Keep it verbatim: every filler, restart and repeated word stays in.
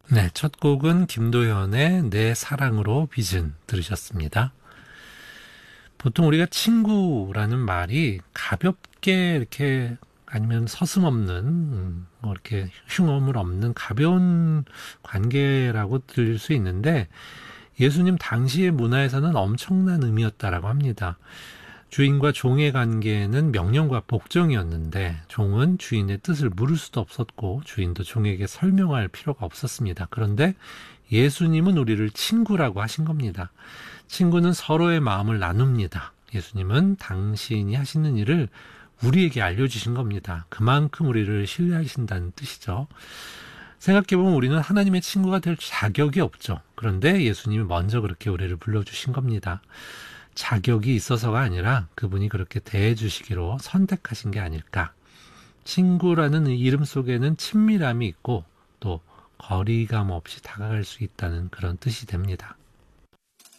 네, 첫 곡은 김도현의 내 사랑으로 빚은 들으셨습니다. 보통 우리가 친구라는 말이 가볍게 이렇게 아니면 서슴없는 음, 뭐 이렇게 흉엄을 없는 가벼운 관계라고 들릴 수 있는데 예수님 당시의 문화에서는 엄청난 의미였다라고 합니다. 주인과 종의 관계는 명령과 복종이었는데 종은 주인의 뜻을 물을 수도 없었고 주인도 종에게 설명할 필요가 없었습니다. 그런데 예수님은 우리를 친구라고 하신 겁니다. 친구는 서로의 마음을 나눕니다. 예수님은 당신이 하시는 일을 우리에게 알려주신 겁니다. 그만큼 우리를 신뢰하신다는 뜻이죠. 생각해보면 우리는 하나님의 친구가 될 자격이 없죠. 그런데 예수님이 먼저 그렇게 우리를 불러주신 겁니다. 자격이 있어서가 아니라 그분이 그렇게 대해주시기로 선택하신 게 아닐까. 친구라는 이름 속에는 친밀함이 있고 또 거리감 없이 다가갈 수 있다는 그런 뜻이 됩니다.